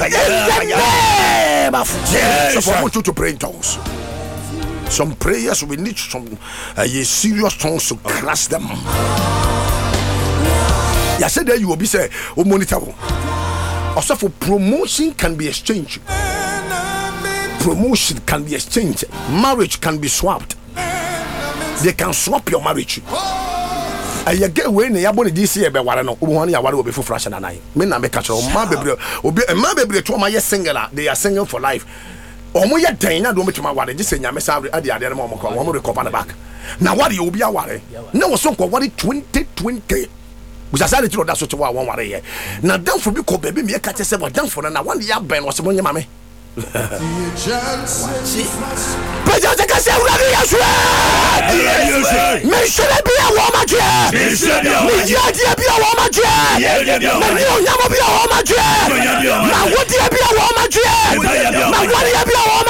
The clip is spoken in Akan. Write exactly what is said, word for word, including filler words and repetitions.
name of Jesus. So I want you to pray in tongues. Some prayers we need some uh, serious tongues to crush them. I said that you will be say, oh monitor. Also for promotion can be exchanged. Promotion can be exchanged. Marriage can be swapped. They can swap your marriage. I get when you are this year, but one will be for fresh and I. Men are making sure my baby will be a my baby to my singer. They are singing for life. Or more yet, I don't make my water. Just saying, I'm sorry at the other moment. One more recover the back. Now, what you will be a worry? No, so what it twenty twenty. Which I said to that's what you want worry. Now, don't for me, call baby, me catch yourself or down for an one year Ben was among your mammy. But you can say, me should be a woman, chair. Me should be a woman, chair. You never be a woman, chair. Now, would you be a woman, chair? Now, what do you be a woman?